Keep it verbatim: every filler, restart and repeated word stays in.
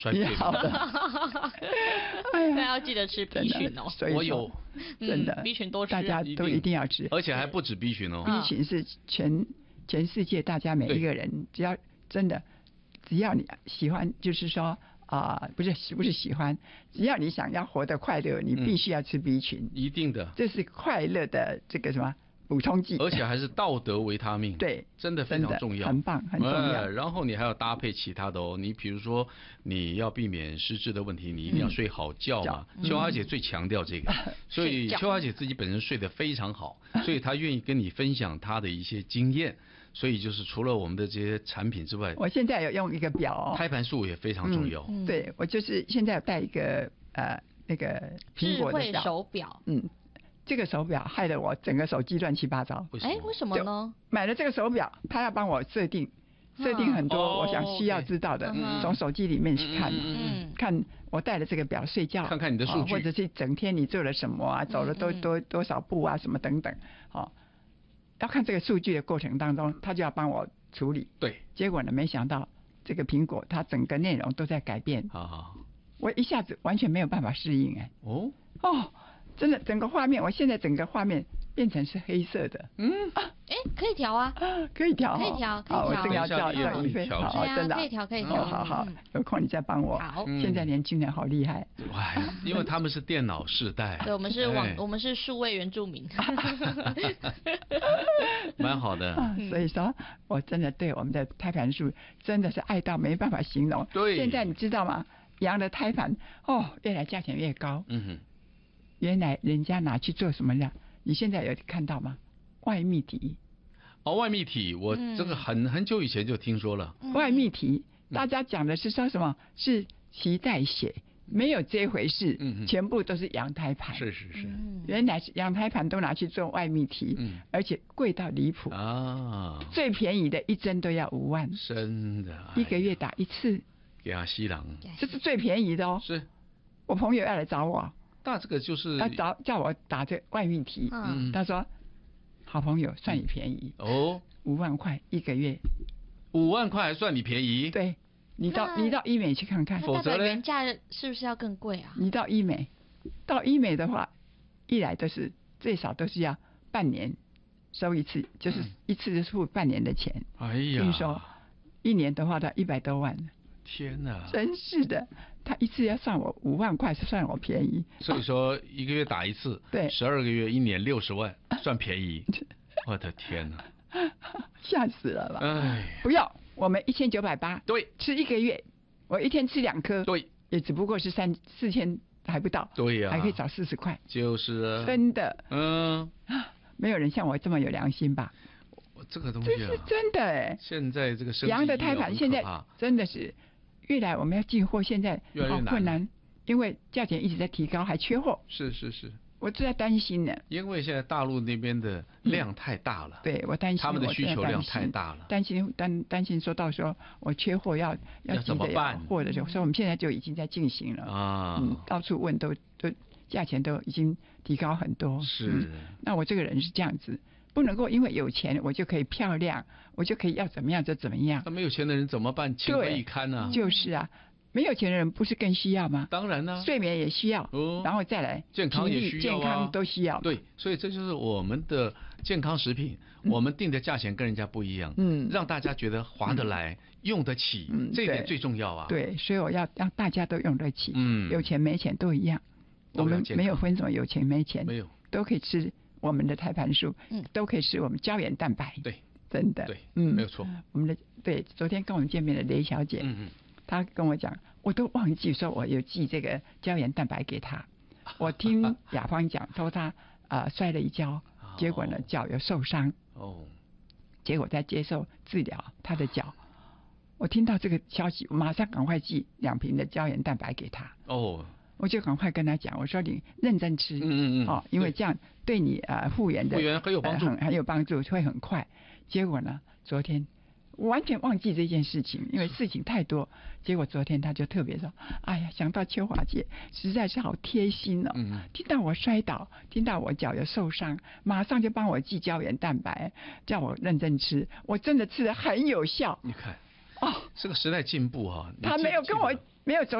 衰退好的。 哎呀，要记得吃 B 群哦。 我有， 真的 B 群多吃， 大家都一定要吃， 而且还不止 B 群哦。 B 群是全全世界大家每一个人，只要真的，只要你喜欢，就是说啊、呃，不是不是喜欢，只要你想要活得快乐，你必须要吃 B 群， 一定的， 这是快乐的这个什么？补充剂， 而且还是道德维他命， 对， 真的非常重要， 很棒，很重要、 呃。然后你还要搭配其他的哦，你比如说你要避免失智的问题，你一定要睡好觉嘛。嗯、秋华姐最强调这个，嗯、所以秋华姐自己本身睡得非常好，所以她愿意跟你分享她的一些经验。所以就是除了我们的这些产品之外， 我现在有用一个表、哦， 胎盘数也非常重要。 嗯、对，我就是现在有带一个呃那个苹果的智慧手表， 嗯。这个手表害得我整个手机乱七八糟。 哎，为什么呢？ 买了这个手表，他要帮我设定，设定很多我想需要知道的， 嗯、 从手机里面去看， 嗯、 看我带了这个表睡觉， 看看你的数据， 或者是整天你做了什么啊，走了多多多少步啊，什么等等，哦，要看这个数据的过程当中，他就要帮我处理。 对， 结果呢，没想到这个苹果它整个内容都在改变， 好好， 我一下子完全没有办法适应哎。 哦哦。真的，整个画面，我现在整个画面变成是黑色的。 嗯，哎、啊，可以调啊， 可以调， 可以调，可以调。 好，我这个要叫叫一菲，好，真的， 可以调，可以调。 好好，有空你再帮我。 好， 现在年轻人好厉害。 哇，因为他们是电脑世代。 对，我们是网，我们是数位原住民。 蛮好的。 所以说，我真的对我们的胎盘素真的是爱到没办法形容。 对。 现在你知道吗？羊的胎盘哦，越来价钱越高。 嗯哼。 原来人家拿去做什么呢？你现在有看到吗？外泌体。 哦，外泌体，我这个很、嗯、很久以前就听说了。 嗯、外泌体，大家讲的是说什么？是脐带血，没有这回事。嗯，全部都是羊胎盘。 是是是。 原来是羊胎盘都拿去做外泌体，嗯，而且贵到离谱啊！ 最便宜的一针都要五万。 真的。 一个月打一次。 给阿西郎。 这是最便宜的哦。 是。 我朋友要来找我。 那这个就是他找叫我打这外泌体，嗯，他说好朋友算你便宜哦， 五万块一个月， 五万块还算你便宜？ 对，你到你到医美去看看， 否则呢原价是不是要更贵啊？ 你到医美，到医美的话，一来都是最少都是要半年收一次，就是一次就付半年的钱。 哎呀， 听说一年的话，他一百多万。 天哪！ 真是的，他一次要算我五万块，是算我便宜。 所以说一个月打一次， 对， 十二个月一年六十万，算便宜。我的天哪！ 吓死了吧！ 哎， 不要，我们一千九百八， 对， 吃一个月，我一天吃两颗， 对， 也只不过是三四千还不到， 对呀、啊， 还可以找四十块， 就是啊， 真的， 嗯， 没有人像我这么有良心吧？ 这个东西、啊、 这是真的哎！ 现在这个羊的胎盘现在真的是。越来我们要进货，现在好困难，因为价钱一直在提高，还缺货。 是是是， 我就在担心呢。 因为现在大陆那边的量太大了， 嗯、对我担心他们的需求量太大了， 担心担担心说到时候我缺货要要怎么办？ 或者是所以我们现在就已经在进行了啊， 嗯，到处问都都价钱都已经提高很多。 是， 嗯、那我这个人是这样子。不能够因为有钱我就可以漂亮，我就可以要怎么样就怎么样。 那没有钱的人怎么办？情何以堪呢、啊？ 就是啊，没有钱的人不是更需要吗？ 当然呢、啊， 睡眠也需要，哦、然后再来健康也需要、啊， 健康都需要。 对，所以这就是我们的健康食品，嗯、我们定的价钱跟人家不一样，嗯，让大家觉得划得来、嗯、用得起，嗯，这一点最重要啊。 对，所以我要让大家都用得起， 嗯， 有钱没钱都一样，我们没有分什么有钱没钱， 没有， 都可以吃。我们的胎盘素，嗯，都可以吃我们胶原蛋白， 对， 真的， 对，嗯，没有错。 我们的对，昨天跟我们见面的雷小姐， 嗯嗯， 她跟我讲，我都忘记说我有寄这个胶原蛋白给她。我听雅芳讲，说她啊、呃、摔了一跤，结果呢脚有受伤， 哦， 结果在接受治疗，她的脚。我听到这个消息，我马上赶快寄两瓶的胶原蛋白给她。 哦。 我就赶快跟他讲，我说你认真吃， 嗯嗯嗯， 哦，因为这样对你呃复原的复原很有帮助， 呃、很很有帮助，会很快。结果呢，昨天我完全忘记这件事情，因为事情太多。结果昨天他就特别说，哎呀，想到秋华姐实在是好贴心哦， 嗯， 听到我摔倒，听到我脚有受伤，马上就帮我寄胶原蛋白，叫我认真吃，我真的吃得很有效。 你看。 哦， 这个时代进步哈、啊， 他没有跟我没有走